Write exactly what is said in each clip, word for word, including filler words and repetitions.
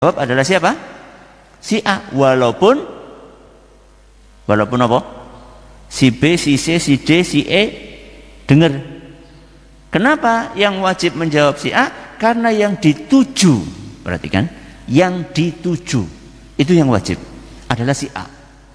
Jawab adalah siapa? Si A. Walaupun walaupun apa? Si B, si C, si D, si E dengar. Kenapa yang wajib menjawab si A? Karena yang dituju, perhatikan, yang dituju itu yang wajib adalah si A.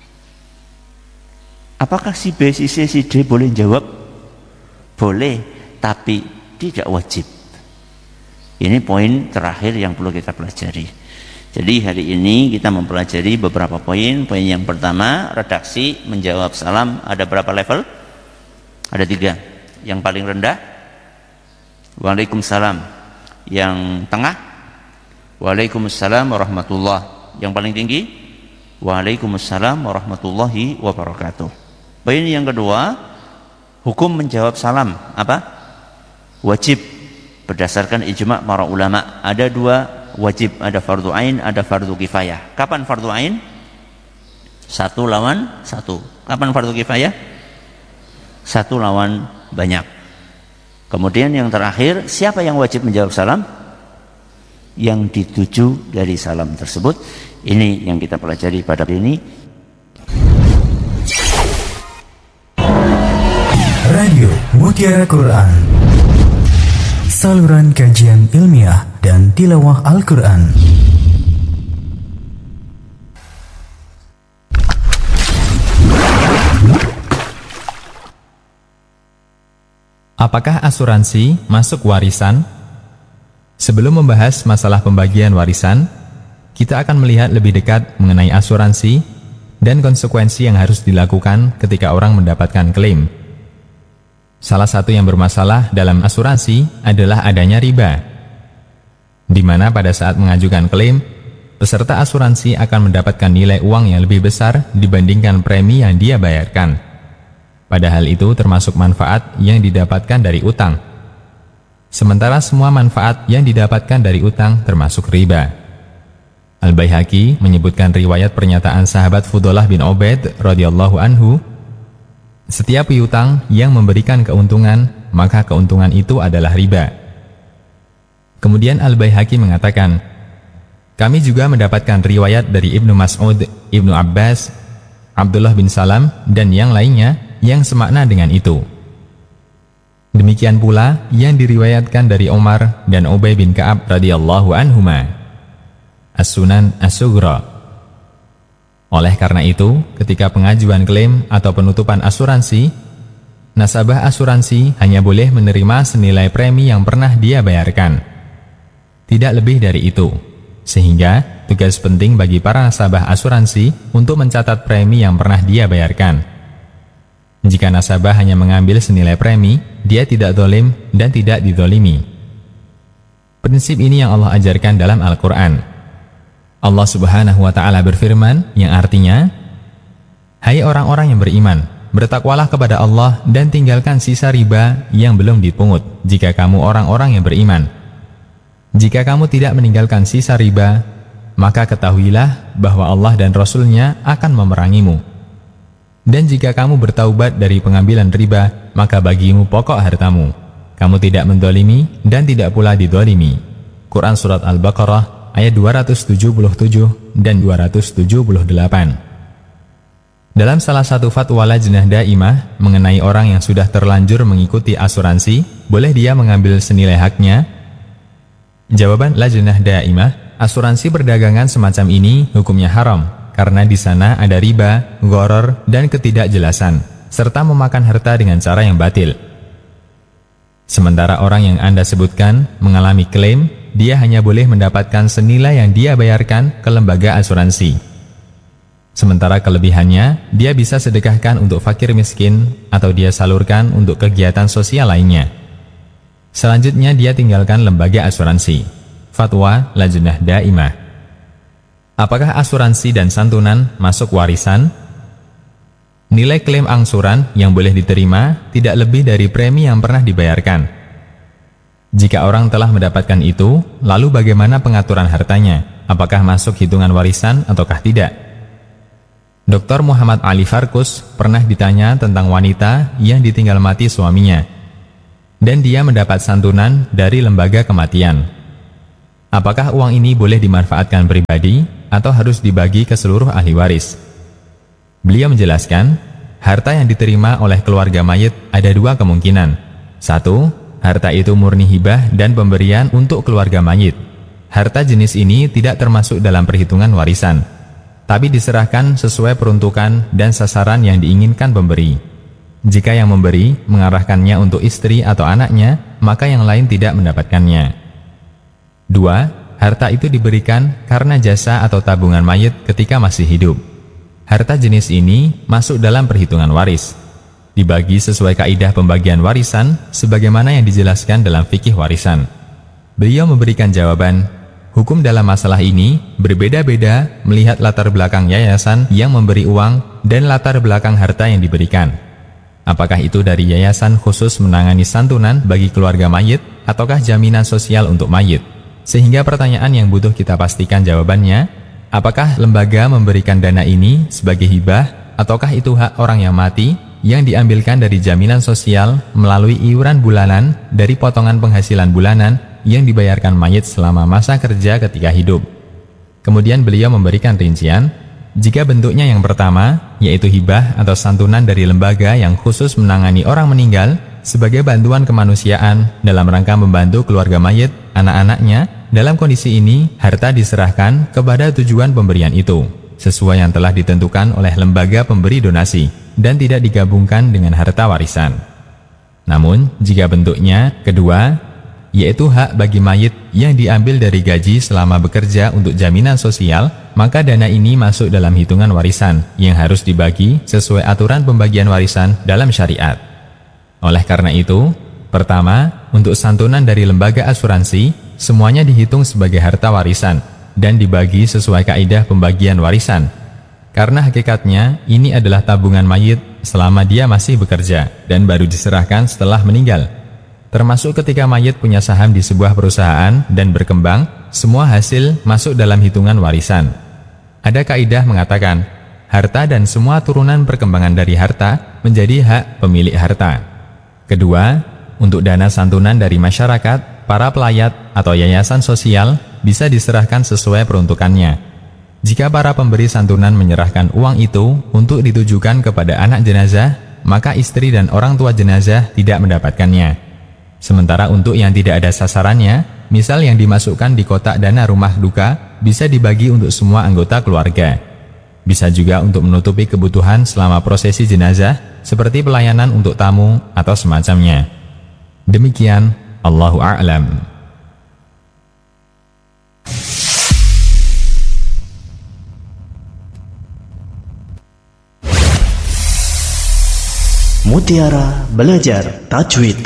Apakah si B, si C, si D boleh jawab? Boleh, tapi tidak wajib. Ini poin terakhir yang perlu kita pelajari. Jadi hari ini kita mempelajari beberapa poin. Poin yang pertama, redaksi menjawab salam ada berapa level? Ada tiga. Yang paling rendah, Waalaikumsalam. Yang tengah, Waalaikumsalam warahmatullah. Yang paling tinggi, Waalaikumsalam warahmatullahi wabarakatuh. Poin yang kedua, hukum menjawab salam apa? Wajib berdasarkan ijma' para ulama. Ada dua wajib, ada fardu ain, ada fardu kifayah. Kapan fardu ain? Satu lawan satu. Kapan fardu kifayah? Satu lawan banyak. Kemudian yang terakhir, siapa yang wajib menjawab salam? Yang dituju dari salam tersebut. Ini yang kita pelajari pada hari ini. Radio Mutiara Quran, saluran kajian ilmiah dan tilawah Al-Quran. Apakah asuransi masuk warisan? Sebelum membahas masalah pembagian warisan, kita akan melihat lebih dekat mengenai asuransi dan konsekuensi yang harus dilakukan ketika orang mendapatkan klaim. Salah satu yang bermasalah dalam asuransi adalah adanya riba, di mana pada saat mengajukan klaim, peserta asuransi akan mendapatkan nilai uang yang lebih besar dibandingkan premi yang dia bayarkan. Padahal itu termasuk manfaat yang didapatkan dari utang. Sementara semua manfaat yang didapatkan dari utang termasuk riba. Al-Baihaqi menyebutkan riwayat pernyataan sahabat Fudhalah bin Ubaid radhiyallahu anhu, setiap piutang yang memberikan keuntungan, maka keuntungan itu adalah riba. Kemudian Al-Baihaqi mengatakan, kami juga mendapatkan riwayat dari Ibnu Mas'ud, Ibnu Abbas, Abdullah bin Salam, dan yang lainnya yang semakna dengan itu. Demikian pula yang diriwayatkan dari Umar dan Ubay bin Ka'ab radhiyallahu anhuma. As-Sunan As-Sughra. Oleh karena itu, ketika pengajuan klaim atau penutupan asuransi, nasabah asuransi hanya boleh menerima senilai premi yang pernah dia bayarkan, tidak lebih dari itu. Sehingga tugas penting bagi para nasabah asuransi untuk mencatat premi yang pernah dia bayarkan. Jika nasabah hanya mengambil senilai premi, dia tidak zalim dan tidak dizalimi. Prinsip ini yang Allah ajarkan dalam Al-Quran. Allah Subhanahu wa Ta'ala berfirman, yang artinya, hai orang-orang yang beriman, bertakwalah kepada Allah dan tinggalkan sisa riba yang belum dipungut, jika kamu orang-orang yang beriman. Jika kamu tidak meninggalkan sisa riba, maka ketahuilah bahwa Allah dan Rasul-Nya akan memerangimu. Dan jika kamu bertaubat dari pengambilan riba, maka bagimu pokok hartamu. Kamu tidak mendolimi dan tidak pula didolimi. Quran Surat Al-Baqarah ayat dua ratus tujuh puluh tujuh dan dua ratus tujuh puluh delapan. Dalam salah satu fatwa Lajnah Daimah mengenai orang yang sudah terlanjur mengikuti asuransi, boleh dia mengambil senilai haknya? Jawaban Lajnah Daimah, asuransi perdagangan semacam ini hukumnya haram, karena di sana ada riba, gharar, dan ketidakjelasan, serta memakan harta dengan cara yang batil. Sementara orang yang Anda sebutkan mengalami klaim, dia hanya boleh mendapatkan senilai yang dia bayarkan ke lembaga asuransi. Sementara kelebihannya, dia bisa sedekahkan untuk fakir miskin, atau dia salurkan untuk kegiatan sosial lainnya. Selanjutnya dia tinggalkan lembaga asuransi. Fatwa Lajnah Daimah. Apakah asuransi dan santunan masuk warisan? Nilai klaim angsuran yang boleh diterima tidak lebih dari premi yang pernah dibayarkan. Jika orang telah mendapatkan itu, lalu bagaimana pengaturan hartanya? Apakah masuk hitungan warisan ataukah tidak? Doktor Muhammad Ali Farkus pernah ditanya tentang wanita yang ditinggal mati suaminya, dan dia mendapat santunan dari lembaga kematian. apakah uang ini boleh dimanfaatkan pribadi atau harus dibagi ke seluruh ahli waris? Beliau menjelaskan, harta yang diterima oleh keluarga mayit ada dua kemungkinan. Satu, harta itu murni hibah dan pemberian untuk keluarga mayit. Harta jenis ini tidak termasuk dalam perhitungan warisan, tapi diserahkan sesuai peruntukan dan sasaran yang diinginkan pemberi. Jika yang memberi mengarahkannya untuk istri atau anaknya, maka yang lain tidak mendapatkannya. Dua, harta itu diberikan karena jasa atau tabungan mayit ketika masih hidup. Harta jenis ini masuk dalam perhitungan waris. Dibagi sesuai kaidah pembagian warisan sebagaimana yang dijelaskan dalam fikih warisan. Beliau memberikan jawaban, hukum dalam masalah ini berbeda-beda melihat latar belakang yayasan yang memberi uang dan latar belakang harta yang diberikan. Apakah itu dari yayasan khusus menangani santunan bagi keluarga mayit ataukah jaminan sosial untuk mayit? Sehingga pertanyaan yang butuh kita pastikan jawabannya, apakah lembaga memberikan dana ini sebagai hibah ataukah itu hak orang yang mati yang diambilkan dari jaminan sosial melalui iuran bulanan dari potongan penghasilan bulanan yang dibayarkan mayit selama masa kerja ketika hidup. Kemudian beliau memberikan rincian, jika bentuknya yang pertama, yaitu hibah atau santunan dari lembaga yang khusus menangani orang meninggal sebagai bantuan kemanusiaan dalam rangka membantu keluarga mayit, anak-anaknya, dalam kondisi ini, harta diserahkan kepada tujuan pemberian itu, sesuai yang telah ditentukan oleh lembaga pemberi donasi, dan tidak digabungkan dengan harta warisan. Namun, jika bentuknya kedua, yaitu hak bagi mayit yang diambil dari gaji selama bekerja untuk jaminan sosial, maka dana ini masuk dalam hitungan warisan yang harus dibagi sesuai aturan pembagian warisan dalam syariat. Oleh karena itu, pertama, untuk santunan dari lembaga asuransi, semuanya dihitung sebagai harta warisan dan dibagi sesuai kaidah pembagian warisan. Karena hakikatnya ini adalah tabungan mayit selama dia masih bekerja dan baru diserahkan setelah meninggal. Termasuk ketika mayit punya saham di sebuah perusahaan dan berkembang, semua hasil masuk dalam hitungan warisan. Ada kaidah mengatakan, harta dan semua turunan perkembangan dari harta menjadi hak pemilik harta. Kedua, untuk dana santunan dari masyarakat, para pelayat atau yayasan sosial bisa diserahkan sesuai peruntukannya. Jika para pemberi santunan menyerahkan uang itu untuk ditujukan kepada anak jenazah, maka istri dan orang tua jenazah tidak mendapatkannya. Sementara untuk yang tidak ada sasarannya, misal yang dimasukkan di kotak dana rumah duka, bisa dibagi untuk semua anggota keluarga. Bisa juga untuk menutupi kebutuhan selama prosesi jenazah, seperti pelayanan untuk tamu atau semacamnya. Demikian, Allahu a'lam. Mutiara Belajar Tajwid.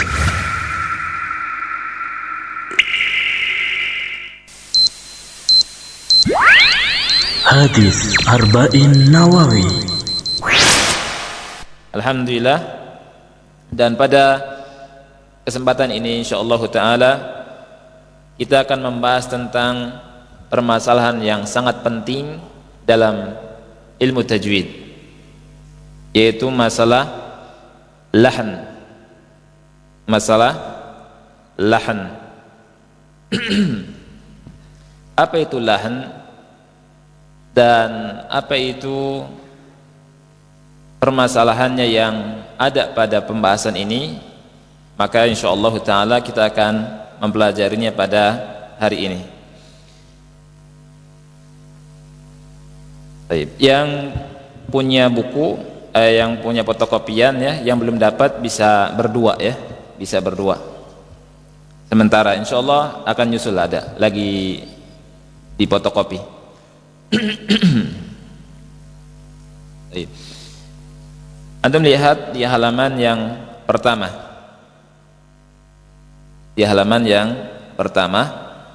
Hadis Arba'in Nawawi. Alhamdulillah. Dan pada kesempatan ini insyaallah ta'ala kita akan membahas tentang permasalahan yang sangat penting dalam ilmu tajwid, yaitu masalah lahan. Masalah lahan. Apa itu lahan? Dan apa itu permasalahannya yang ada pada pembahasan ini? Maka insyaallah ta'ala kita akan mempelajarinya pada hari ini. Baik. Yang punya buku, eh, yang punya fotokopian ya, yang belum dapat bisa berdua ya, bisa berdua. Sementara insyaallah akan nyusul ada lagi di fotokopi. Antum lihat di halaman yang pertama. Di halaman yang pertama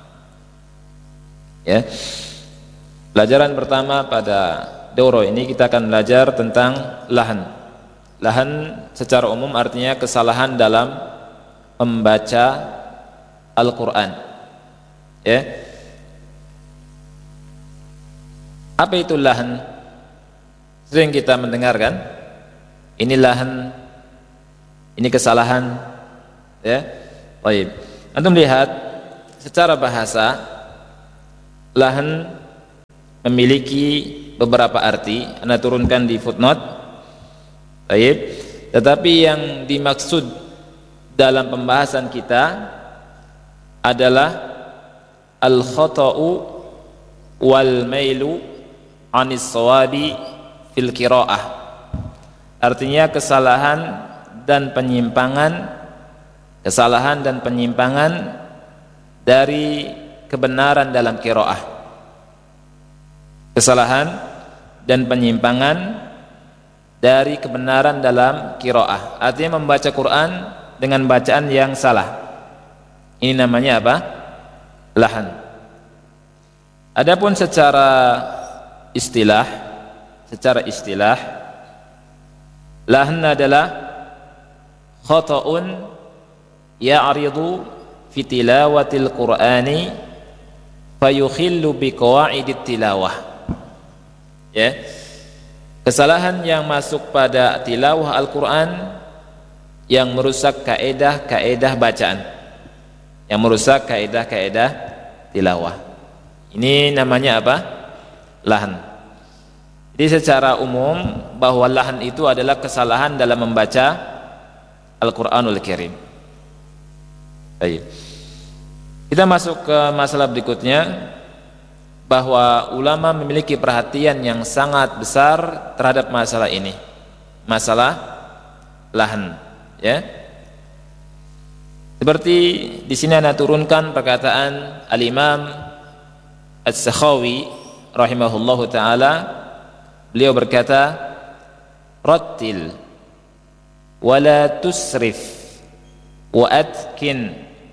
ya. Pelajaran pertama pada daurah ini kita akan belajar tentang lahan. Lahan secara umum artinya kesalahan dalam membaca Al-Qur'an. Ya. Apa itu lahan? Sering kita mendengarkan, ini lahan, ini kesalahan, ya. Baik. Antum lihat secara bahasa lahan memiliki beberapa arti, Anda turunkan di footnote. Baik. Tetapi yang dimaksud dalam pembahasan kita adalah al-khata'u wal mailu anis sawabi fil qiraah. Artinya kesalahan dan penyimpangan, kesalahan dan penyimpangan dari kebenaran dalam qiraah. Kesalahan dan penyimpangan dari kebenaran dalam qiraah. Artinya membaca Quran dengan bacaan yang salah. Ini namanya apa? Lahan. Adapun secara istilah, secara istilah, lahan adalah khata'un ya'ridu fi tilawatil Qur'ani fayukhillu biqawaidit tilawah. Ya. Kesalahan yang masuk pada tilawah Al-Qur'an yang merusak kaedah-kaedah bacaan, yang merusak kaedah-kaedah tilawah. Ini namanya apa? Lahan. Jadi secara umum bahwa lahan itu adalah kesalahan dalam membaca Al-Qur'anul Karim. Baik. Kita masuk ke masalah berikutnya, bahwa ulama memiliki perhatian yang sangat besar terhadap masalah ini, masalah lahan, ya. Seperti di sini Anda turunkan perkataan Al-Imam As-Sakhawi rahimahullahu taala. Beliau berkata, "Rattil wa la tusrif wa atkin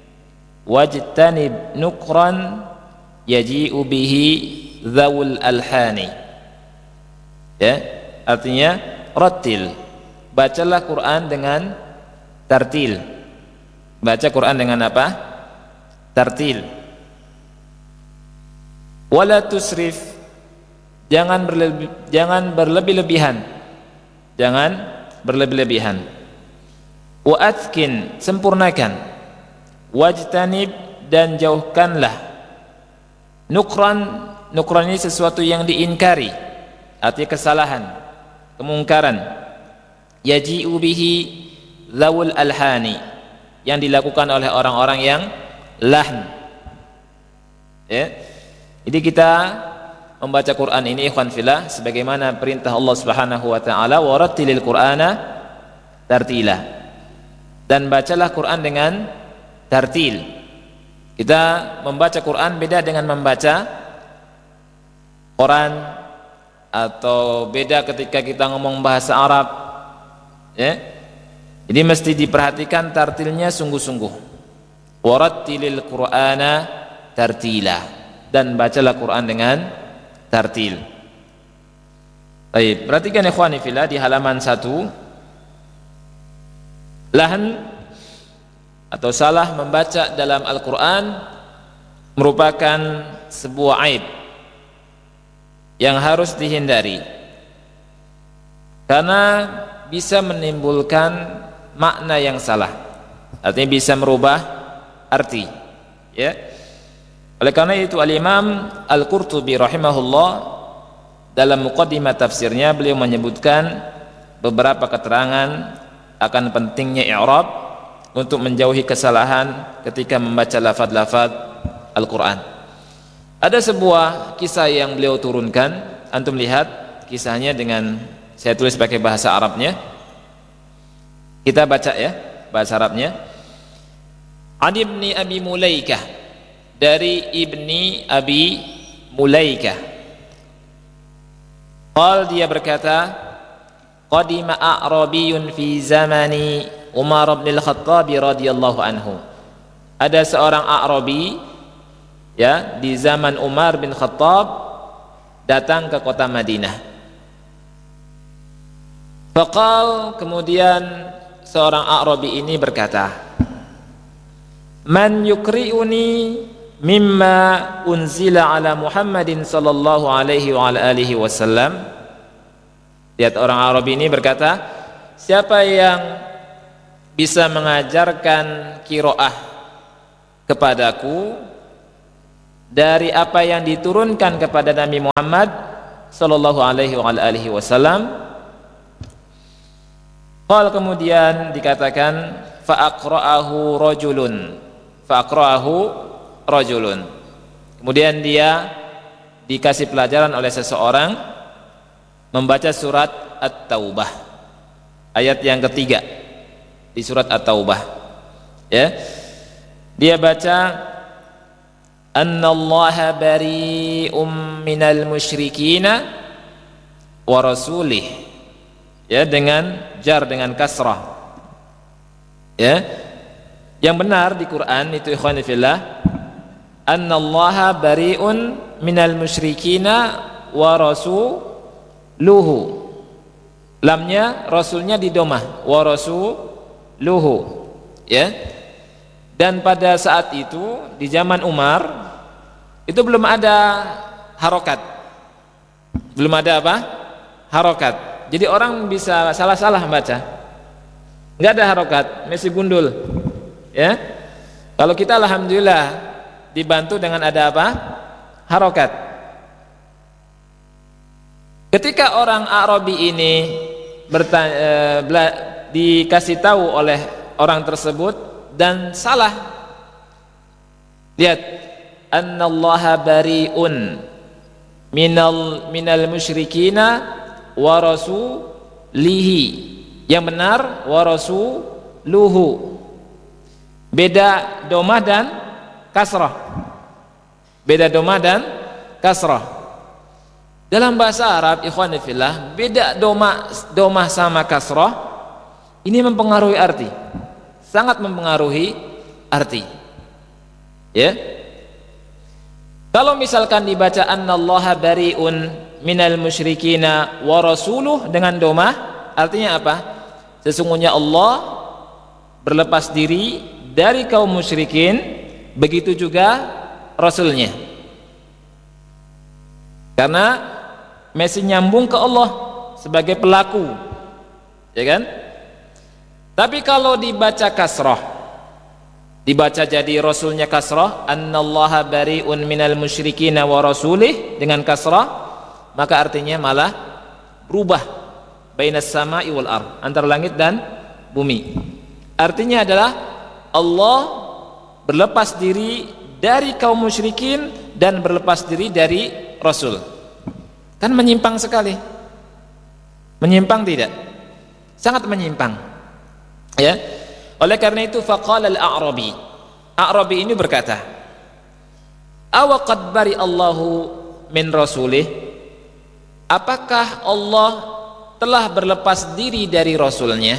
wajtanib nukran yaji'u bihi dzawul alhani." Ya, artinya rattil, bacalah Quran dengan tartil. Baca Quran dengan apa? Tartil. Wala tusrif, jangan berlebih, jangan berlebih-lebihan. Jangan berlebih-lebihan. Wa atkin, sempurnakan. Wajtanib, dan jauhkanlah. Nukran, nukran ini sesuatu yang diingkari, artinya kesalahan, kemungkaran. Yaji'u bihi dzawul alhani, yang dilakukan oleh orang-orang yang lahn. Ya. Jadi kita membaca Quran ini ikhwan fillah sebagaimana perintah Allah Subhanahu wa taala, warattilil Qur'ana tartila. Dan bacalah Quran dengan tartil. Kita membaca Quran beda dengan membaca Quran, atau beda ketika kita ngomong bahasa Arab, ya. Jadi mesti diperhatikan tartilnya sungguh-sungguh. Warattilil Qur'ana tartila, dan bacalah Quran dengan tartil. Baik, perhatikan ikhwani fillah di halaman satu. Lahan atau salah membaca dalam Al-Quran merupakan sebuah aib yang harus dihindari, karena bisa menimbulkan makna yang salah, artinya bisa merubah arti, ya. Oleh karena itu Al-Imam Al-Qurtubi rahimahullah dalam muqaddimah tafsirnya beliau menyebutkan beberapa keterangan akan pentingnya i'rab untuk menjauhi kesalahan ketika membaca lafaz-lafaz Al-Quran. Ada sebuah kisah yang beliau turunkan, antum lihat kisahnya dengan saya tulis pakai bahasa Arabnya. Kita baca ya bahasa Arabnya. An ibni Abi Mulaikah, dari ibni Abi Mulaikah. Qal, dia berkata, qadima a'rabiyun fi zamani Umar bin Al-Khattab radhiyallahu anhu. Ada seorang A'rabi, ya, di zaman Umar bin Khattab datang ke kota Madinah. Faqal, kemudian seorang A'rabi ini berkata, man yukri'uni mimma unzila ala Muhammadin sallallahu alaihi wa ala alihi wasallam. Lihat, orang A'rabi ini berkata, siapa yang bisa mengajarkan qiraah kepadaku dari apa yang diturunkan kepada Nabi Muhammad sallallahu alaihi wa alihi wasallam. Qal kemudian dikatakan fa aqra'ahu rajulun fa aqra'ahu rajulun. Kemudian dia dikasih pelajaran oleh seseorang membaca surat At-Taubah ayat yang ketiga di surat At-Taubah, ya. Dia baca annallaha bari'um minal musyrikina wa rasulih, ya, dengan jar dengan kasrah, ya. Yang benar di Quran itu ikhwani fillah, annallaha bari'un minal musyrikina wa rasuluhu. Lamnya rasulnya di domah wa rasuluhu, ya. Dan pada saat itu di zaman Umar itu belum ada harokat, belum ada apa? Harokat. Jadi orang bisa salah-salah baca, nggak ada harokat, masih gundul, ya. Kalau kita alhamdulillah dibantu dengan ada apa? Harokat. Ketika orang Arabi ini bertanya, eh, bela, dikasih tahu oleh orang tersebut dan salah, lihat, annallaha bari'un minal minal musyrikina wa rasulihi. Yang benar wa rasuluhu. Beda domah dan kasrah. Beda domah dan kasrah. Dalam bahasa Arab ikhwan fillah, beda domah domah sama kasrah ini mempengaruhi arti. Sangat mempengaruhi arti, ya. Kalau misalkan dibaca annallaha bari'un minal musyrikina wa rasuluh dengan domah, artinya apa? Sesungguhnya Allah berlepas diri dari kaum musyrikin, begitu juga rasulnya, karena masih nyambung ke Allah sebagai pelaku, ya kan? Tapi kalau dibaca kasrah, dibaca jadi rasulnya kasrah, annallaha bari'un minal musyrikina wa rasulih dengan kasrah, maka artinya malah berubah, bainas sama'i wal ard, antara langit dan bumi. Artinya adalah Allah berlepas diri dari kaum musyrikin dan berlepas diri dari rasul. Kan menyimpang sekali. Menyimpang tidak? Sangat menyimpang. Ya, oleh karena itu faqala al-a'rabi, A'rabi ini berkata, awa qad bari Allahu min rasulih, apakah Allah telah berlepas diri dari rasulnya?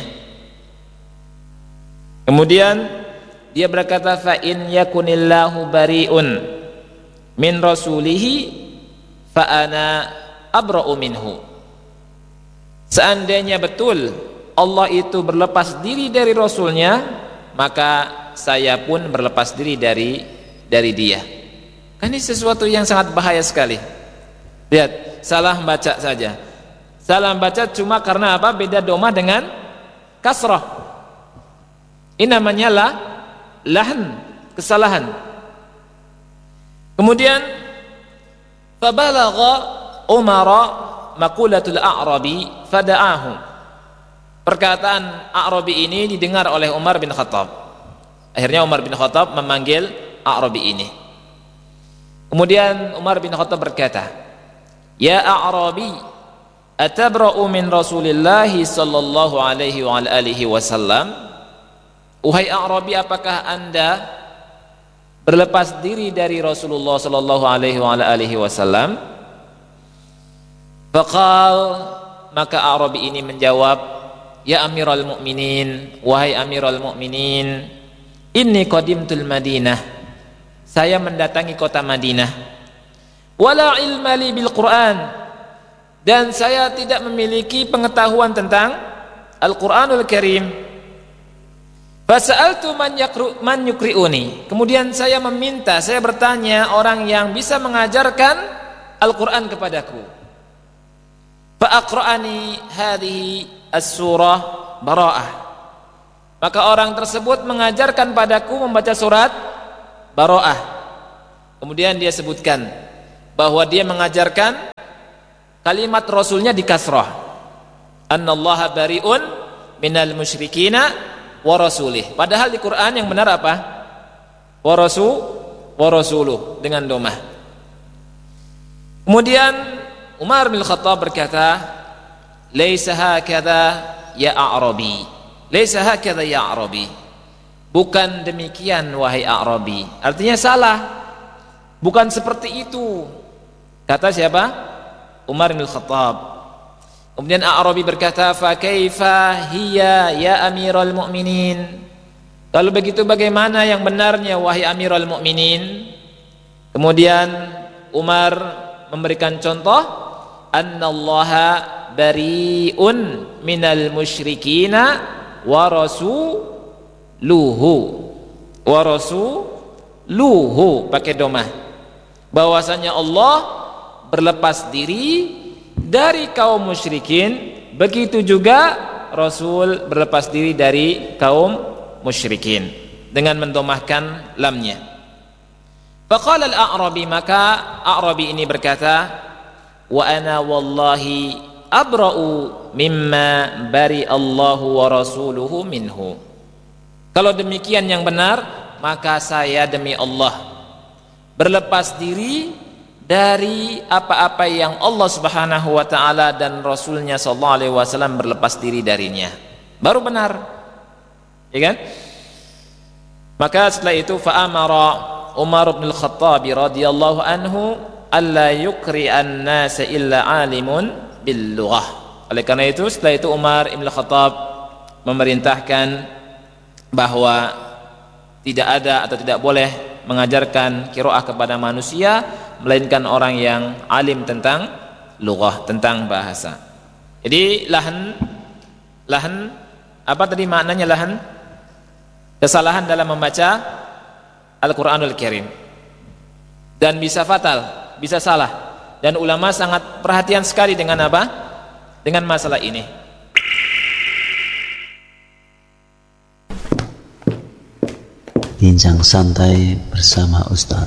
Kemudian dia berkata, fa in yakunillahu bari'un min rasulihi fa ana abra'u minhu. Seandainya betul Allah itu berlepas diri dari rasulnya, maka saya pun berlepas diri dari dari dia. Kan ini sesuatu yang sangat bahaya sekali. Lihat, salah baca saja. Salah baca cuma karena apa? Beda domah dengan kasrah. Ini namanya lah lahan, kesalahan. Kemudian fabalagha Umara maqulatul a'rabi fada'ahu. Perkataan A'rabi ini didengar oleh Umar bin Khattab. Akhirnya Umar bin Khattab memanggil A'rabi ini. Kemudian Umar bin Khattab berkata, ya A'rabi, atabra'u min Rasulillahi sallallahu alaihi wa alihi wasallam. Wahai A'rabi, apakah anda berlepas diri dari Rasulullah sallallahu alaihi wa alihi wasallam? Faqal, maka A'rabi ini menjawab, ya Amirul Mukminin, wahai Amirul Mukminin, inni qadimtul Madinah, saya mendatangi kota Madinah, wala ilma li bil Quran, dan saya tidak memiliki pengetahuan tentang Al-Quranul Karim. Fasa'altu man yakru man yukri'uni, kemudian saya meminta, saya bertanya orang yang bisa mengajarkan Al-Quran kepadaku. Fa'aqra'ani hadhihi as-surah Bara'ah, maka orang tersebut mengajarkan padaku membaca surat Bara'ah. Kemudian dia sebutkan bahwa dia mengajarkan kalimat Rasulnya di kasrah. Annallaha bari'un minal musyrikina wa rasulih. Padahal di Quran yang benar apa? Wa rasul wa rasuluh dengan domah. Kemudian Umar bin Khattab berkata, "Laisa hakadha ya A'rabi." Laisa hakadha ya A'rabi. Bukan demikian wahai A'rabi. Artinya salah. Bukan seperti itu. Kata siapa? Umar bin Khattab. Kemudian A'rabi berkata, "Fa kaifa hiya ya Amirul Mukminin?" Kalau begitu bagaimana yang benarnya wahai Amirul Mukminin? Kemudian Umar memberikan contoh, "Annallaha bari'un minal musyrikina wa rasuluhu." Wa rasuluhu pakai domah. Bahwasanya Allah berlepas diri dari kaum musyrikin, begitu juga Rasul berlepas diri dari kaum musyrikin dengan mendomahkan lamnya. Faqala al-A'rabi, maka A'rabi ini berkata, "Wa ana wallahi abra'u mimma bari Allahu wa rasuluhu minhu." Kalau demikian yang benar, maka saya demi Allah berlepas diri dari apa-apa yang Allah Subhanahu wa taala dan Rasulnya sallallahu alaihi wasallam berlepas diri darinya. Baru benar. Ya kan? Maka setelah itu fa amara Umar bin Al-Khattab radhiyallahu anhu alla yukri'an nas illa alimun bil lughah. Oleh karena itu setelah itu Umar bin Al-Khattab memerintahkan bahwa tidak ada atau tidak boleh mengajarkan qiraah kepada manusia melainkan orang yang alim tentang lughah, tentang bahasa. Jadi lahan lahan apa tadi maknanya lahan? Kesalahan dalam membaca Al-Qur'anul Karim. Dan bisa fatal, bisa salah. Dan ulama sangat perhatian sekali dengan apa? Dengan masalah ini. Bincang santai bersama Ustaz.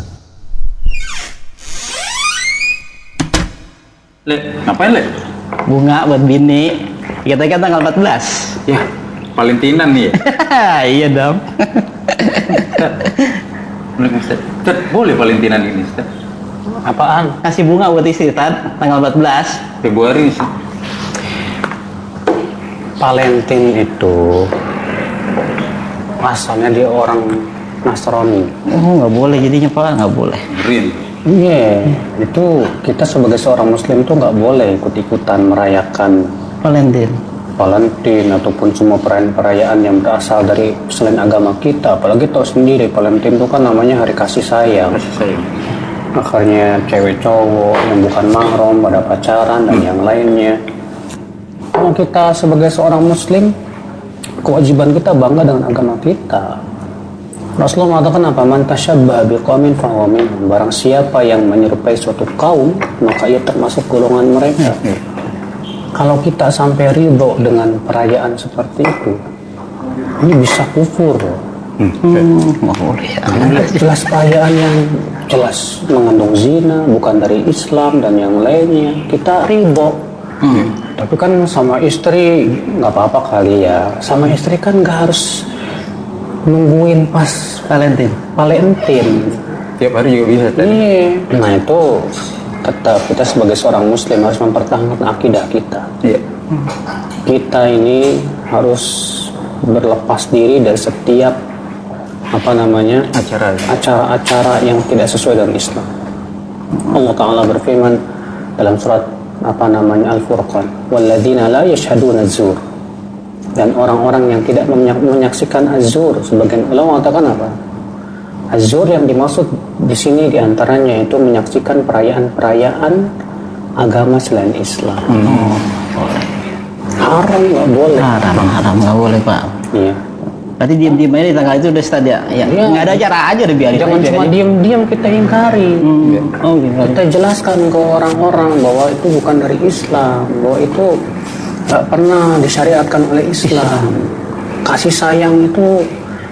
Le, ngapain Le? Bunga buat bini. Kita kan tanggal empat belas. Ya, Valentinan nih ya? Iya dong. Ustaz, Ustaz, boleh Valentinan ini Ustaz? Apaan? Kasih bunga buat istri, Tad, tanggal empat belas Februari Ustaz. Valentin itu asalnya dia orang Nasrani. Oh, nggak boleh jadinya, Pak, nggak boleh. Green. Iya, yeah, itu kita sebagai seorang Muslim tuh nggak boleh ikut-ikutan merayakan Valentin. Valentin ataupun semua perayaan-perayaan yang berasal dari selain agama kita. Apalagi tahu sendiri Valentin itu kan namanya hari kasih sayang. Kasih sayang. Akhirnya cewek cowok yang bukan mahram pada pacaran dan yang lainnya. Kalau kita sebagai seorang Muslim, kewajiban kita bangga dengan agama kita. Rasulullah mengatakan apa? Man tasyabbaha biqaumin fahuwa minhum. Barang siapa yang menyerupai suatu kaum, maka ia termasuk golongan mereka. Kalau kita sampai ridho dengan perayaan seperti itu, ini bisa kufur. Hmm, nggak boleh. Karena jelas perayaan yang jelas mengandung zina, bukan dari Islam dan yang lainnya. Kita ridho. Hmm. Tapi kan sama istri nggak apa-apa kali ya. Sama istri kan nggak harus nungguin pas Valentin. Valentin. Tiap hari juga bisa. Iya. Nah itu tetap kita sebagai seorang Muslim harus mempertahankan akidah kita. Iya. Kita ini harus berlepas diri dari setiap apa namanya Acara. acara-acara yang tidak sesuai dengan Islam. Allah Ta'ala berfirman dalam surat apa namanya Al-Furqan, walladzina la yashhaduna az-zur, dan orang-orang yang tidak menyaksikan az-zur. Sebagian ulama mengatakan apa? Az-zur yang dimaksud di sini diantaranya itu menyaksikan perayaan-perayaan agama selain Islam. Hmm. Haram nggak boleh. Haram, haram nggak boleh, Pak. Iya. Berarti diam-diam aja di tanggal itu udah stad ya? Ya, Iya. nggak ada acara aja udah biarin. Jangan aja, cuma biarin. diam-diam kita ingkari. Hmm. Oh, gitu. Kita jelaskan ke orang-orang bahwa itu bukan dari Islam, bahwa itu nggak pernah disyariatkan oleh Islam. Kasih sayang itu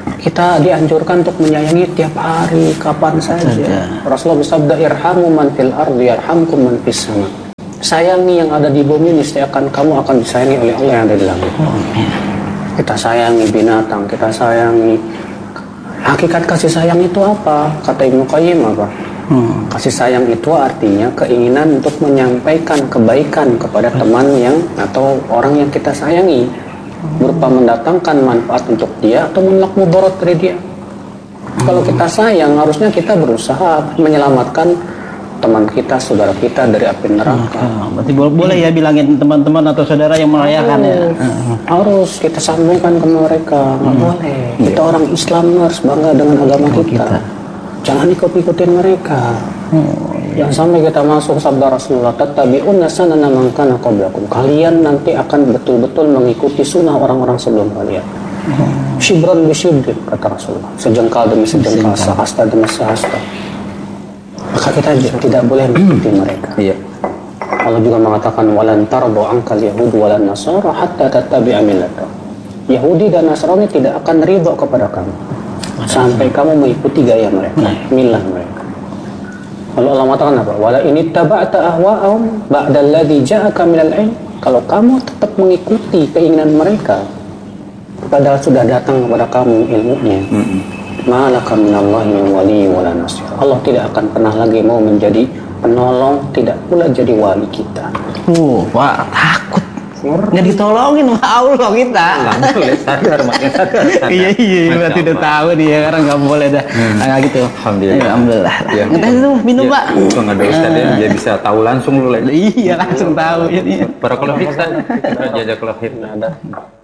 Kita dianjurkan untuk menyayangi tiap hari, kapan saja. Rasulullah bersabda, irhamu man fil ardi yarhamkum man fis sama. Sayangi yang ada di bumi, niscaya akan kamu akan disayangi oleh Allah yang ada di langit. Kita sayangi binatang, kita sayangi. Hakikat kasih sayang itu apa? Kata Ibnu Qayyim apa? Hmm. Kasih sayang itu artinya keinginan untuk menyampaikan kebaikan kepada teman yang atau orang yang kita sayangi, berupa mendatangkan manfaat untuk dia atau menolak mudarat dari dia. Hmm. Kalau kita sayang, harusnya kita berusaha menyelamatkan teman kita, saudara kita dari api neraka. Oh, berarti boleh ya bilangin teman-teman atau saudara yang merayakan oh, ya. Harus kita sambungkan ke mereka. Nggak hmm. boleh. Kita yeah. orang Islam harus bangga dengan agama kita. kita. Jangan ikut-ikutin mereka. Oh, iya. Jangan sampai kita masuk sabda Rasulullah, tattabi'unna sanana man kana qablakum. Kalian nanti akan betul-betul mengikuti sunnah orang-orang sebelum kalian. Oh. Shibran bi shibrin, kata Rasulullah. Sejengkal demi sejengkal, sehasta demi sehasta. Maka kita tidak boleh mengikuti mereka. Iya. Allah juga mengatakan walan tardu ankal yahud walan nasara hatta tattabi'a millatahum. Yahudi dan Nasrani tidak akan ridho kepada kamu sampai kamu mengikuti gaya mereka, milah mereka. Lalu Allah mengatakan apa? Wala in ittaba'ta ahwa'ahum ba'da alladhi ja'aka minal 'ilm. Kalau kamu tetap mengikuti keinginan mereka padahal sudah datang kepada kamu ilmunya, malaka minallahi min wali wala nasir. Allah tidak akan pernah lagi mau menjadi penolong, tidak pula jadi wali kita. Uh, wah, takut. Nggak ditolongin sama Allah kita. Nggak boleh sadar, makin sadar. Iya iya, berarti udah tahu dia sekarang nggak boleh dah. Hmm. Nah gitu. Alhamdulillah. Alhamdulillah. Ya, ngetes itu minum ya, pak. Untung ada Ustaz ya, dia bisa tahu langsung lu. Iya langsung tahu. Barakallahu fiik. Jazakallahu khairan.